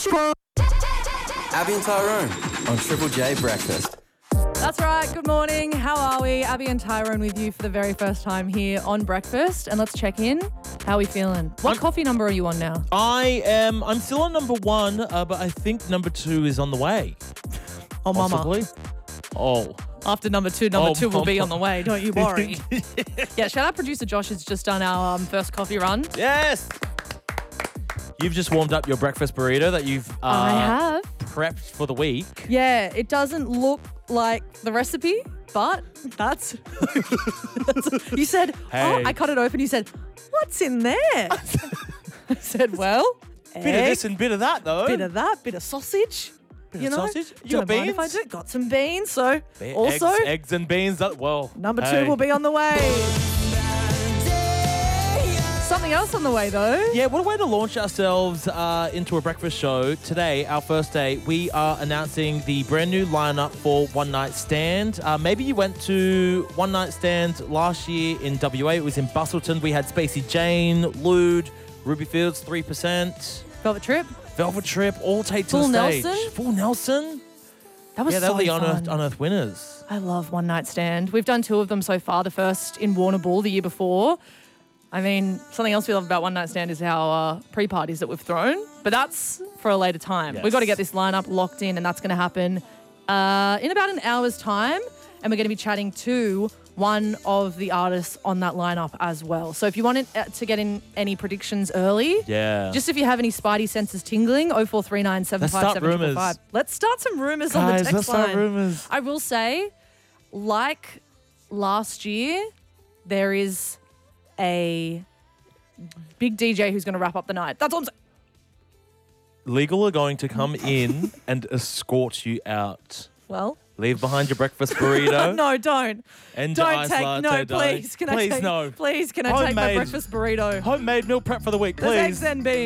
Abby and Tyrone on Triple J Breakfast. That's right. Good morning. How are we? Abby and Tyrone with you for the very first time here on Breakfast. And let's check in. How are we feeling? What coffee number are you on now? I'm still on number 1, but I think number 2 is on the way. Oh, mama. Possibly. Oh. After number 2 will be on the way. Don't you worry. Yeah, shout out producer Josh has just done our first coffee run. Yes. You've just warmed up your breakfast burrito that you've I have. prepped for the week. Yeah, it doesn't look like the recipe, but that's... You said, Hey. I cut it open. You said, what's in there? I said, well, Bit of this and bit of that, though. bit of that, bit of sausage. Bit You of know, sausage. You got don't mind if I beans? do. Got some beans. So also, eggs and beans. number 2 hey. will be on the way. Something else on the way though. Yeah, what a way to launch ourselves into a breakfast show. Today, our first day, we are announcing the brand new lineup for One Night Stand. Maybe you went to One Night Stand last year in WA. It was in Bustleton. We had Spacey Jane, Lude, Ruby Fields, 3%, Velvet Trip. Velvet Trip, all take to Full the stage. Nelson? Full Nelson? That was Yeah, they so were the fun. unearthed winners. I love One Night Stand. We've done 2 of them so far. The first in Warner Ball the year before. I mean, something else we love about One Night Stand is our pre-parties that we've thrown. But that's for a later time. Yes. We've got to get this lineup locked in, and that's going to happen in about an hour's time. And we're going to be chatting to one of the artists on that lineup as well. So if you wanted to get in any predictions early, Yeah. just if you have any spidey senses tingling, 0439 757 Let's start some rumours on the Guys, text let's line. start rumours. I will say, like last year, there is a big DJ who's going to wrap up the night. That's all I'm saying. Legal are going to come in and escort you out. Well, Leave behind your breakfast burrito. no, don't. And your Don't iced take, latte, no, darling. please. Can I Please, take, no. Please, can I take my Homemade. breakfast burrito? Homemade meal prep for the week, There's please. eggs and beans.